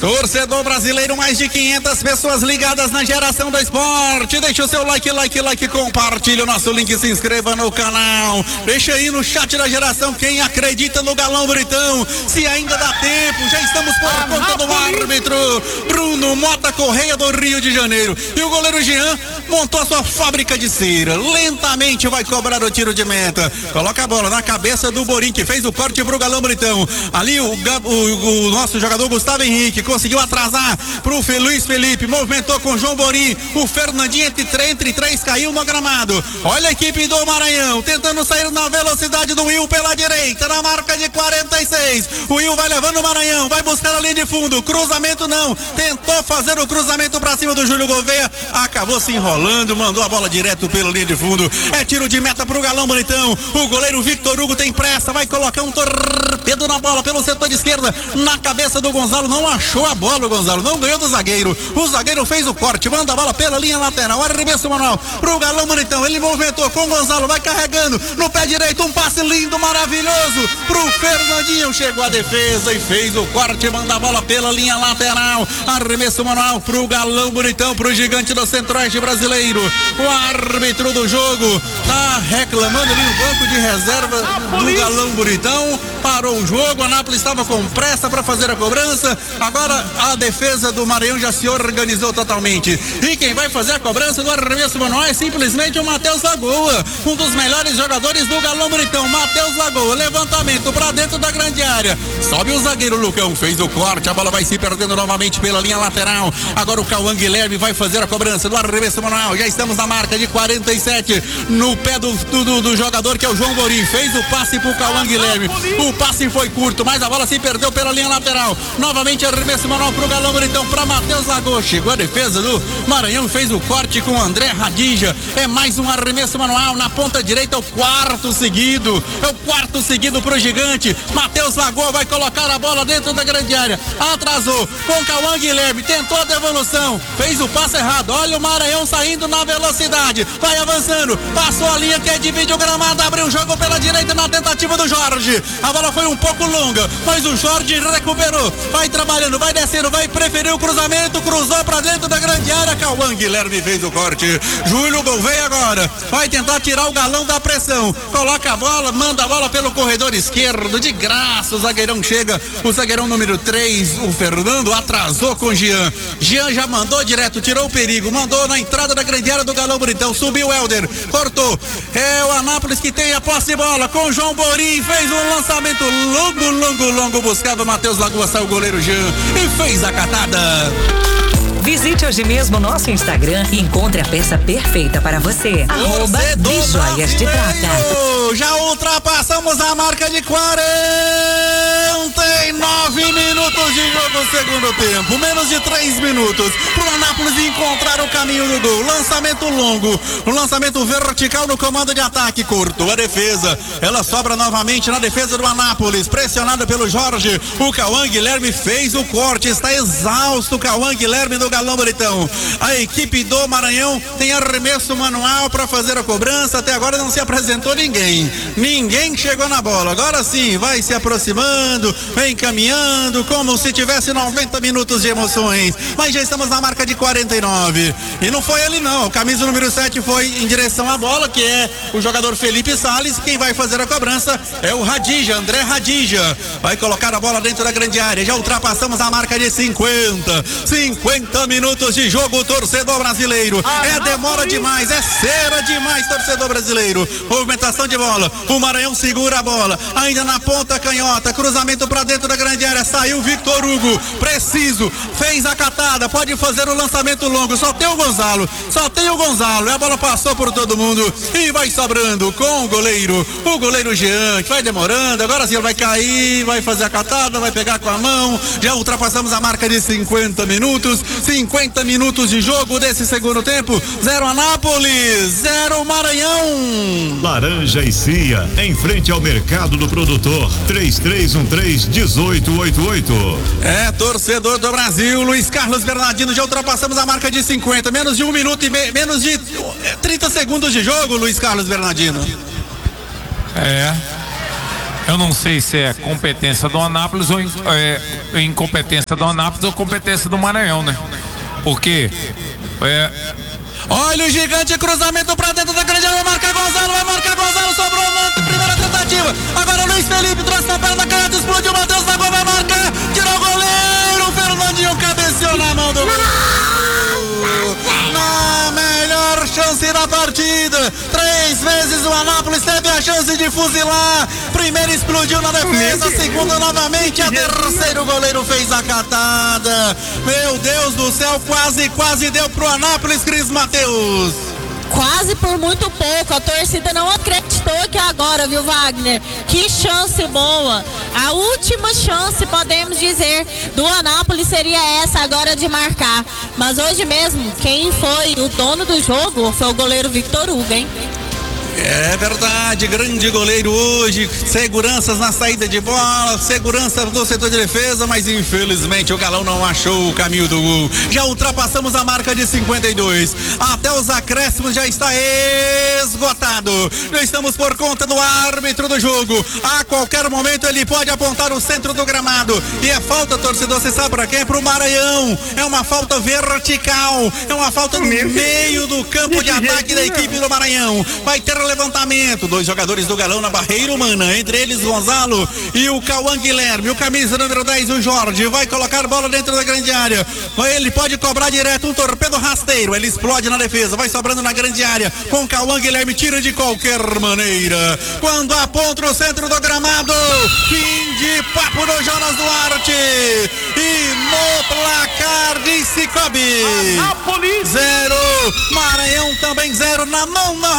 Torcedor brasileiro, mais de 500 pessoas ligadas na Geração do Esporte. Deixa o seu like, compartilha o nosso link, se inscreva no canal. Deixa aí no chat da Geração quem acredita no Galão Britão. Se ainda dá tempo, já estamos por conta do árbitro Bruno Mota Correia do Rio de Janeiro. E o goleiro Jean montou a sua fábrica de cera. Lentamente vai cobrar o tiro de meta. Coloca a bola na cabeça do Borim, que fez o corte pro Galão Britão. Ali o nosso jogador Gustavo Henrique conseguiu atrasar pro Luiz Felipe, movimentou com o João Borim, o Fernandinho entre três caiu no gramado. Olha a equipe do Maranhão tentando sair na velocidade do Will pela direita, na marca de 46. O Will vai levando o Maranhão, vai buscar a linha de fundo, cruzamento não, tentou fazer o cruzamento pra cima do Júlio Gouveia, acabou se enrolando, mandou a bola direto pela linha de fundo. É tiro de meta pro Galão Britão. O goleiro Victor Hugo tem pressa, vai colocar um torpedo na bola pelo setor de esquerda, na cabeça do Gonzalo, não achou a bola o Gonzalo, não ganhou do zagueiro. O zagueiro fez o corte, manda a bola pela linha lateral, arremesso manual pro Galão Britão. Ele movimentou com o Gonzalo, vai carregando no pé direito, um passe lindo, maravilhoso pro Fernandinho. Chegou a defesa e fez o corte, manda a bola pela linha lateral. Arremesso manual pro Galão Britão, pro gigante do Centro-Oeste brasileiro. O árbitro do jogo tá reclamando ali no banco de reserva do Galão Britão. Parou o jogo, a Anápolis estava com pressa para fazer a cobrança. Agora a defesa do Maranhão já se organizou totalmente. E quem vai fazer a cobrança do arremesso manual é simplesmente o Matheus Lagoa, um dos melhores jogadores do Galão Britão. Matheus Lagoa, levantamento para dentro da grande área. Sobe o zagueiro Lucão, fez o corte, a bola vai se perdendo novamente pela linha lateral. Agora o Cauã Guilherme vai fazer a cobrança do arremesso manual. Já estamos na marca de 47 no pé do jogador que é o João Borim. Fez o passe pro Cauã Guilherme. O passe foi curto, mas a bola se perdeu pela linha lateral. Novamente arremesso manual pro Galão Britão, para Matheus Lagoa. Chegou a defesa do Maranhão, fez o corte com o André Radija. É mais um arremesso manual na ponta direita, o quarto seguido. É o quarto seguido pro gigante. Matheus Lagoa vai colocar a bola dentro da grande área. Atrasou com o Cauã Guilherme, tentou a devolução, fez o passe errado. Olha o Maranhão saindo na velocidade, vai avançando, passou a linha que divide o gramado, abriu o jogo pela direita na tentativa do Jorge. A bola foi um pouco longa, mas o Jorge recuperou, vai trabalhando, vai descendo, vai preferir o cruzamento, cruzou pra dentro da grande área. Cauã Guilherme fez o corte. Júlio Gouveia agora vai tentar tirar o Galão da pressão, coloca a bola, manda a bola pelo corredor esquerdo, de graça o zagueirão chega, o zagueirão número 3, o Fernando, atrasou com o Jean. Jean já mandou direto, tirou o perigo, mandou na entrada da grande área do Galão Britão, subiu o Helder, cortou. É o Anápolis que tem a posse de bola com o João Borim, fez um lançamento longo, buscava Matheus Lagoa, saiu o goleiro Jean e fez a catada. Visite hoje mesmo nosso Instagram e encontre a peça perfeita para você. @Bijoias de Prata. Já ultrapassamos a marca de 49 minutos de jogo, segundo tempo. Menos de 3 minutos pro Anápolis encontrar o caminho do gol. Lançamento longo, um lançamento vertical no comando de ataque. Cortou a defesa. Ela sobra novamente na defesa do Anápolis. Pressionada pelo Jorge. O Cauã Guilherme fez o corte. Está exausto o Cauã Guilherme do Galão Britão. A equipe do Maranhão tem arremesso manual para fazer a cobrança. Até agora não se apresentou ninguém. Ninguém chegou na bola. Agora sim, vai se aproximando, vem caminhando, como se tivesse 90 minutos de emoções. Mas já estamos na marca de 49. E não foi ele não. O camisa número 7 foi em direção à bola, que é o jogador Felipe Salles. Quem vai fazer a cobrança é o Radija, André Radija. Vai colocar a bola dentro da grande área. Já ultrapassamos a marca de 50 minutos de jogo, torcedor brasileiro. É demora demais, é cera demais, torcedor brasileiro. Movimentação de bola. O Maranhão segura a bola. Ainda na ponta canhota. Cruzamento pra dentro da grande área. Saiu Victor Hugo. Preciso. Fez a catada. Pode fazer o lançamento longo. Só tem o Gonzalo. E a bola passou por todo mundo. E vai sobrando com o goleiro. O goleiro Jean, que vai demorando. Agora sim ele vai cair. Vai fazer a catada. Vai pegar com a mão. Já ultrapassamos a marca de 50 minutos. 50 minutos de jogo desse segundo tempo. 0 Anápolis, 0 Maranhão. Laranja e Cia, em frente ao mercado do produtor. 3313-1888. É, torcedor do Brasil, Luiz Carlos Bernardino, já ultrapassamos a marca de 50. Menos de 1 minuto e menos de 30 segundos de jogo, Luiz Carlos Bernardino. Eu não sei se é competência do Anápolis ou incompetência do Anápolis ou competência do Maranhão, né? Porque olha o gigante, cruzamento pra dentro da grande área, vai marcar Gonzalo, sobrou na primeira tentativa. Agora o Luiz Felipe trouxe na perna canhota, explodiu, Matheus na gol, vai marcar, tirou o goleiro, o Fernandinho cabeceou na mão do gol. Na melhor chance da partida, 3 vezes o Anápolis teve a chance de fuzilar. Primeiro explodiu na defesa, segundo novamente, a terceiro o goleiro fez a catada. Meu Deus do céu, quase deu pro Anápolis, Cris Mateus. Quase por muito pouco, a torcida não acreditou que agora, viu, Wagner? Que chance boa. A última chance, podemos dizer, do Anápolis seria essa agora de marcar. Mas hoje mesmo, quem foi o dono do jogo foi o goleiro Victor Hugo, hein? É verdade, grande goleiro hoje, seguranças na saída de bola, segurança do setor de defesa, mas infelizmente o Galão não achou o caminho do gol. Já ultrapassamos a marca de 52, até os acréscimos já está esgotado. Já estamos por conta do árbitro do jogo, a qualquer momento ele pode apontar o centro do gramado, e é falta, torcedor, você sabe pra quem? É pro Maranhão, é uma falta vertical, é uma falta no meio do campo de ataque da equipe do Maranhão. Vai ter levantamento, 2 jogadores do Galão na barreira humana, entre eles Gonzalo e o Cauã Guilherme, o camisa número 10, o Jorge, vai colocar bola dentro da grande área, ele pode cobrar direto um torpedo rasteiro, ele explode na defesa, vai sobrando na grande área, com Cauã Guilherme, tira de qualquer maneira, quando aponta o centro do gramado, fim de papo do Jonas Duarte, e no placar de Cicobi, Anápolis 0, Maranhão também 0, na mão